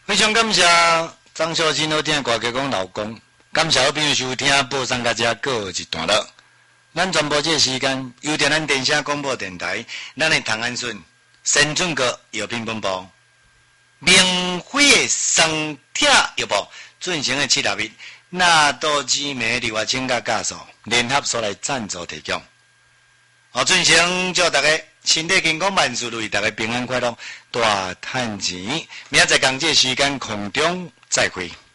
非常感谢张秀珍好听歌曲讲老公，感谢好朋友收听报上甲遮过一段落。咱全部这个时间由着咱电声广播电台，咱的唐安顺、陈俊国药品本部、明辉的双铁药部进行的7日纳豆紫莓丽华清甲酵素联合所来赞助提供。进行祝大家身体健康万事如意，大家平安快乐，大赚钱。明仔载同这时间空中再会。